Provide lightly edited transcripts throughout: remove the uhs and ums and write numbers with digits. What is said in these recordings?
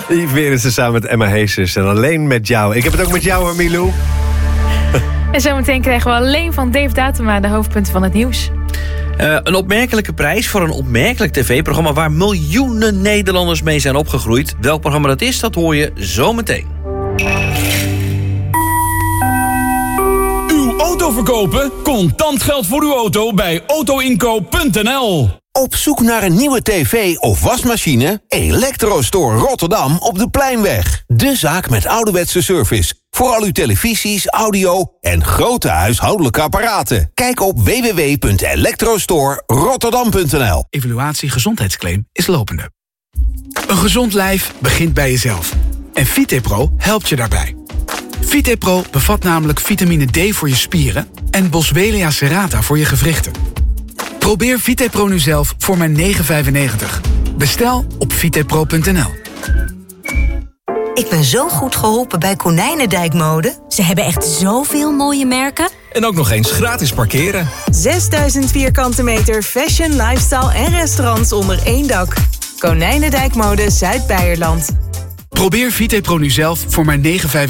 Yves Berensen samen met Emma Heesters. En alleen met jou. Ik heb het ook met jou hoor, Milou. En zometeen krijgen we alleen van Dave Datema de hoofdpunten van het nieuws. Een opmerkelijke prijs voor een opmerkelijk tv-programma... waar miljoenen Nederlanders mee zijn opgegroeid. Welk programma dat is, dat hoor je zometeen. Uw auto verkopen? Contant geld voor uw auto bij autoinkoop.nl. Op zoek naar een nieuwe tv of wasmachine? Electrostore Rotterdam op de Pleinweg. De zaak met ouderwetse service. Voor al uw televisies, audio en grote huishoudelijke apparaten. Kijk op www.electrostorerotterdam.nl. Evaluatie gezondheidsclaim is lopende. Een gezond lijf begint bij jezelf. En VitePro helpt je daarbij. VitePro bevat namelijk vitamine D voor je spieren... en Boswellia serrata voor je gewrichten. Probeer VitePro nu zelf voor maar €9,95. Bestel op vitepro.nl. Ik ben zo goed geholpen bij Konijnendijkmode. Ze hebben echt zoveel mooie merken. En ook nog eens gratis parkeren. 6000 vierkante meter fashion, lifestyle en restaurants onder één dak. Konijnendijkmode Zuid-Beierland. Probeer VitePro nu zelf voor maar €9,95.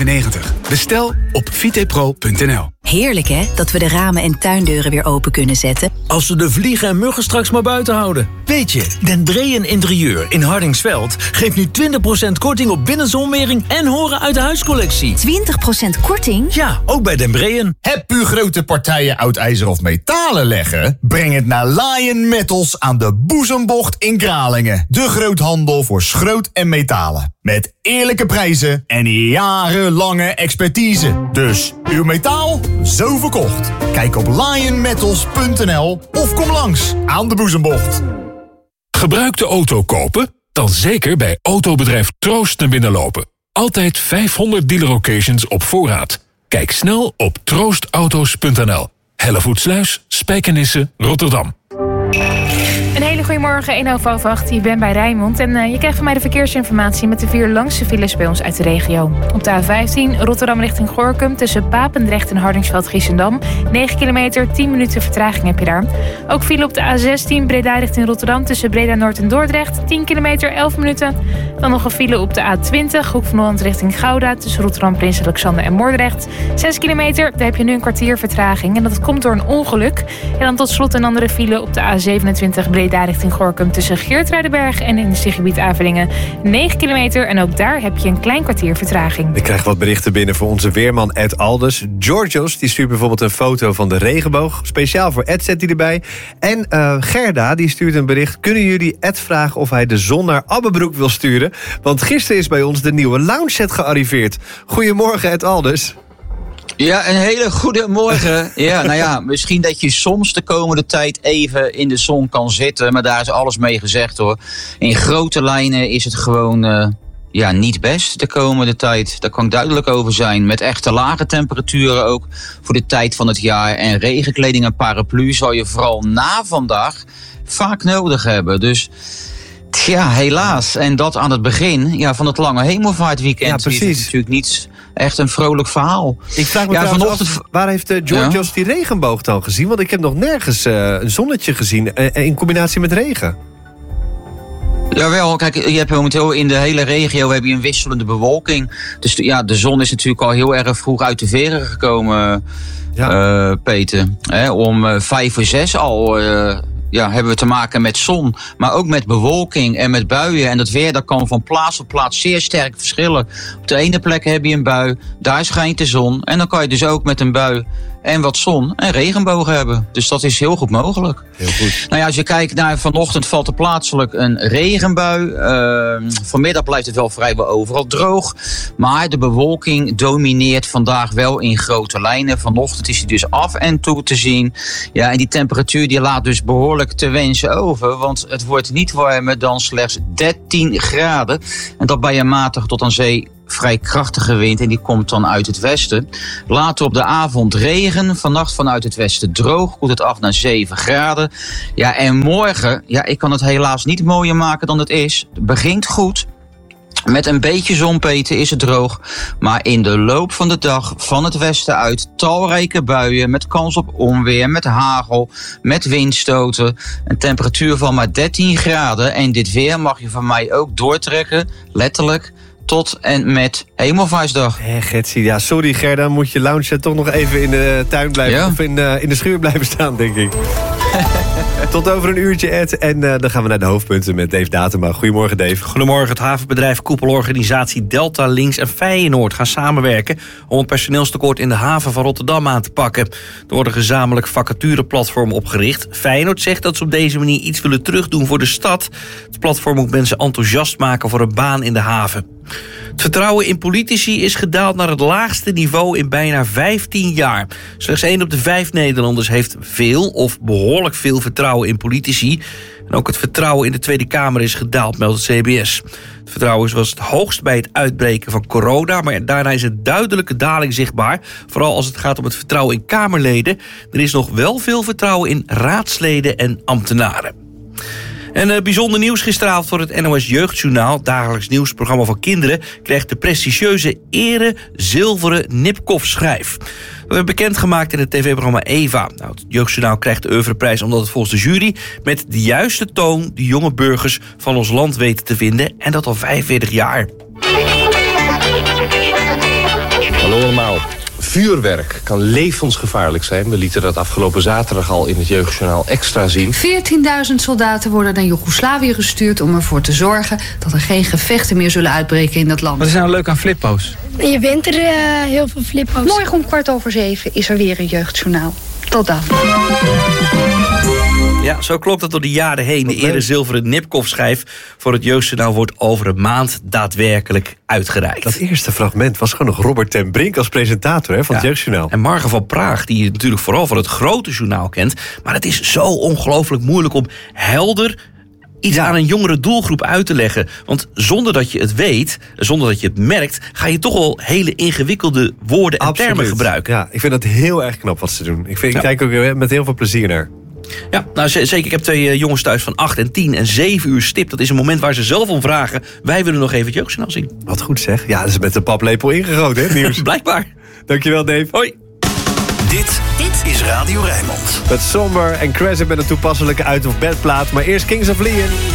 Bestel op vitepro.nl. Heerlijk hè, dat we de ramen en tuindeuren weer open kunnen zetten. Als we de vliegen en muggen straks maar buiten houden. Weet je, Dendreën Interieur in Hardingsveld geeft nu 20% korting op binnenzonwering en horen uit de huiscollectie. 20% korting? Ja, ook bij Dendreën. Heb u grote partijen oud ijzer of metalen leggen? Breng het naar Lion Metals aan de Boezembocht in Kralingen. De groothandel voor schroot en metalen. Met eerlijke prijzen en jarenlange expertise. Dus uw metaal, zo verkocht. Kijk op lionmetals.nl of kom langs aan de Boezembocht. Gebruikte auto kopen? Dan zeker bij autobedrijf Troost naar binnen lopen. Altijd 500 dealer-occasions op voorraad. Kijk snel op troostauto's.nl. Hellevoetsluis, Spijkenisse, Rotterdam. Een hele goede morgen, 1:08. Je bent bij Rijnmond en je krijgt van mij de verkeersinformatie met de 4 langste files bij ons uit de regio. Op de A15 Rotterdam richting Gorinchem tussen Papendrecht en Hardingsveld-Giessendam. 9 kilometer, 10 minuten vertraging heb je daar. Ook file op de A16 Breda richting Rotterdam tussen Breda Noord en Dordrecht. 10 kilometer, 11 minuten. Dan nog een file op de A20 Hoek van Holland richting Gouda tussen Rotterdam, Prins Alexander en Moordrecht. 6 kilometer, daar heb je nu een kwartier vertraging en dat komt door een ongeluk. En dan tot slot een andere file op de A27 Breda richting Gorinchem tussen Geertruidenberg en industriegebied Avelingen. 9 kilometer en ook daar heb je een klein kwartier vertraging. Ik krijg wat berichten binnen voor onze weerman Ed Alders. Georgios die stuurt bijvoorbeeld een foto van de regenboog. Speciaal voor Ed zet hij erbij. En Gerda die stuurt een bericht. Kunnen jullie Ed vragen of hij de zon naar Abbebroek wil sturen? Want gisteren is bij ons de nieuwe lounge set gearriveerd. Goedemorgen Ed Alders. Ja, een hele goede morgen. Ja, nou ja, misschien dat je soms de komende tijd even in de zon kan zitten. Maar daar is alles mee gezegd hoor. In grote lijnen is het gewoon niet best de komende tijd. Daar kan ik duidelijk over zijn. Met echte lage temperaturen ook voor de tijd van het jaar. En regenkleding en paraplu zal je vooral na vandaag vaak nodig hebben. Dus ja, helaas. En dat aan het begin van het lange hemelvaartweekend. Ja, precies. Is natuurlijk niet echt een vrolijk verhaal. Ik vraag me vanochtend af, waar heeft Georgios die regenboog dan gezien? Want ik heb nog nergens een zonnetje gezien in combinatie met regen. Jawel, kijk, je hebt momenteel in de hele regio heb je een wisselende bewolking. Dus de zon is natuurlijk al heel erg vroeg uit de veren gekomen, Peter. Om 5:06 al hebben we te maken met zon, maar ook met bewolking en met buien. En dat weer dat kan van plaats op plaats zeer sterk verschillen. Op de ene plek heb je een bui, daar schijnt de zon. En dan kan je dus ook met een bui en wat zon en regenbogen hebben. Dus dat is heel goed mogelijk. Heel goed. Nou ja, als je kijkt naar vanochtend valt er plaatselijk een regenbui. Vanmiddag blijft het wel vrijwel overal droog. Maar de bewolking domineert vandaag wel in grote lijnen. Vanochtend is hij dus af en toe te zien. Ja, en die temperatuur die laat dus behoorlijk te wensen over. Want het wordt niet warmer dan slechts 13 graden. En dat bij een matige tot aan zee vrij krachtige wind en die komt dan uit het westen. Later op de avond regen, vannacht vanuit het westen droog, koelt het af naar 7 graden. Ja, en morgen, ik kan het helaas niet mooier maken dan het is. Het begint goed. Met een beetje zon, Peter, is het droog. Maar in de loop van de dag van het westen uit talrijke buien met kans op onweer, met hagel, met windstoten. Een temperatuur van maar 13 graden. En dit weer mag je van mij ook doortrekken, letterlijk, tot en met Hemelvaartsdag. Getsie, ja, sorry Gerda, moet je lounge toch nog even in de tuin blijven of in de schuur blijven staan, denk ik. Tot over een uurtje, Ed. En dan gaan we naar de hoofdpunten met Dave Datema. Goedemorgen, Dave. Goedemorgen. Het havenbedrijf koepelorganisatie Delta Links en Feyenoord gaan samenwerken om het personeelstekort in de haven van Rotterdam aan te pakken. Er wordt een gezamenlijk vacatureplatform opgericht. Feyenoord zegt dat ze op deze manier iets willen terugdoen voor de stad. Het platform moet mensen enthousiast maken voor een baan in de haven. Het vertrouwen in politici is gedaald naar het laagste niveau in bijna 15 jaar. Slechts 1 op de 5 Nederlanders heeft veel of behoorlijk veel vertrouwen in politici. En ook het vertrouwen in de Tweede Kamer is gedaald, meldt het CBS. Het vertrouwen was het hoogst bij het uitbreken van corona, maar daarna is een duidelijke daling zichtbaar. Vooral als het gaat om het vertrouwen in Kamerleden. Er is nog wel veel vertrouwen in raadsleden en ambtenaren. En bijzonder nieuws gisteravond voor het NOS Jeugdjournaal. Dagelijks nieuwsprogramma voor kinderen krijgt de prestigieuze ere zilveren Nipkoff-schijf. Dat werd bekendgemaakt in het tv-programma Eva. Het Jeugdjournaal krijgt de oeuvreprijs omdat het volgens de jury met de juiste toon de jonge burgers van ons land weten te vinden. En dat al 45 jaar. Hallo allemaal. Vuurwerk kan levensgevaarlijk zijn. We lieten dat afgelopen zaterdag al in het Jeugdjournaal extra zien. 14.000 soldaten worden naar Joegoslavië gestuurd om ervoor te zorgen dat er geen gevechten meer zullen uitbreken in dat land. Wat is nou leuk aan flippo's? Je wint er heel veel flippo's. Morgen om 6:15 is er weer een Jeugdjournaal. Tot dan. Ja, zo klopt dat door de jaren heen. De ere zilveren Nipkoff-schijf voor het Jeugdjournaal wordt over een maand daadwerkelijk uitgereikt. Dat eerste fragment was gewoon nog Robert ten Brink als presentator van het Jeugdjournaal. En Marga van Praag, die je natuurlijk vooral van het grote journaal kent. Maar het is zo ongelooflijk moeilijk om helder iets aan een jongere doelgroep uit te leggen. Want zonder dat je het weet, zonder dat je het merkt, ga je toch wel hele ingewikkelde woorden en termen gebruiken. Ja, ik vind dat heel erg knap wat ze doen. Ik kijk ook met heel veel plezier naar. Ja, nou zeker. Ik heb 2 jongens thuis van 8 en 10 en 7 uur stip. Dat is een moment waar ze zelf om vragen. Wij willen nog even het Jeugdjournaal zien. Wat goed zeg. Ja, dat is met de paplepel ingegoten, hè, het nieuws. Blijkbaar. Dankjewel, Dave. Hoi. Dit is Radio Rijnmond. Met Somber en Crescent met een toepasselijke uit- of bedplaat. Maar eerst Kings of Leon.